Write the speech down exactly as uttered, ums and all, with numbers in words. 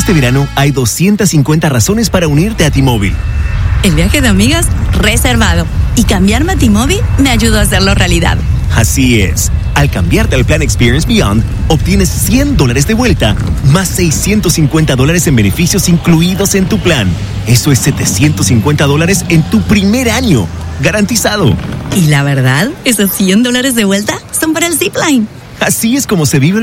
Este verano hay doscientas cincuenta razones para unirte a T-Mobile. El viaje de amigas, reservado. Y cambiarme a T-Mobile me ayudó a hacerlo realidad. Así es. Al cambiarte al plan Experience Beyond, obtienes cien dólares de vuelta, más seiscientos cincuenta dólares en beneficios incluidos en tu plan. Eso es setecientos cincuenta dólares en tu primer año. Garantizado. Y la verdad, esos cien dólares de vuelta son para el Zipline. Así es como se vive